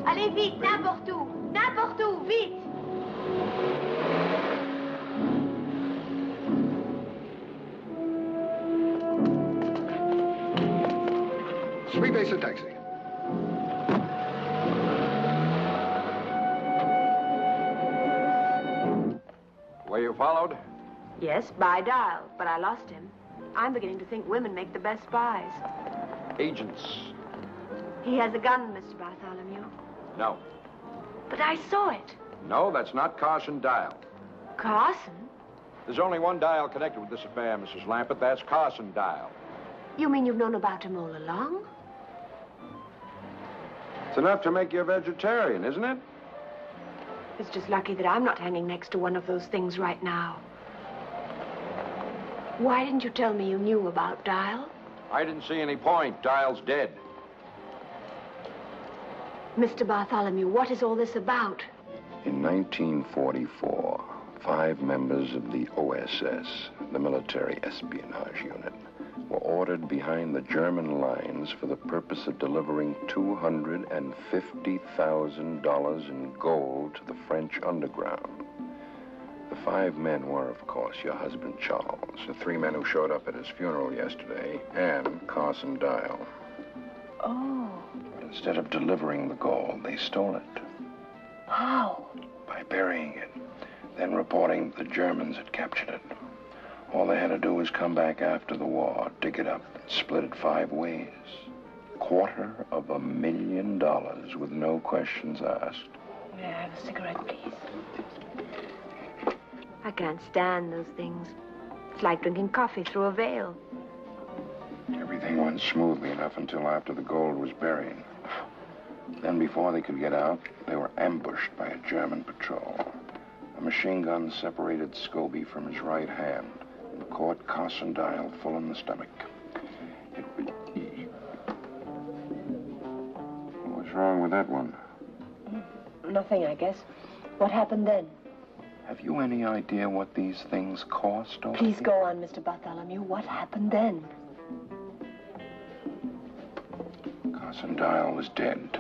Allez vite, n'importe où. N'importe où, vite. Speed Basin taxi. Were you followed? Yes, by Dial, but I lost him. I'm beginning to think women make the best spies. Agents. He has a gun, Mr. Bartholomew. No. But I saw it. No, that's not Carson Dial. Carson? There's only one Dial connected with this affair, Mrs. Lampert. That's Carson Dial. You mean you've known about him all along? It's enough to make you a vegetarian, isn't it? It's just lucky that I'm not hanging next to one of those things right now. Why didn't you tell me you knew about Dial? I didn't see any point. Dial's dead. Mr. Bartholomew, what is all this about? In 1944, 5 members of the OSS, the Military Espionage Unit, were ordered behind the German lines for the purpose of delivering $250,000 in gold to the French underground. The 5 men were, of course, your husband, Charles, the 3 men who showed up at his funeral yesterday, and Carson Dial. Oh. Instead of delivering the gold, they stole it. How? By burying it, then reporting the Germans had captured it. All they had to do was come back after the war, dig it up, and split it 5 ways. $250,000 with no questions asked. May I have a cigarette, please? I can't stand those things. It's like drinking coffee through a veil. Everything went smoothly enough until after the gold was buried. Then before they could get out, they were ambushed by a German patrol. A machine gun separated Scobie from his right hand and caught Carson Dial full in the stomach. What's wrong with that one? Nothing, I guess. What happened then? Have you any idea what these things cost? Please go on, Mr. Bartholomew. What happened then? Carson Dial was dead.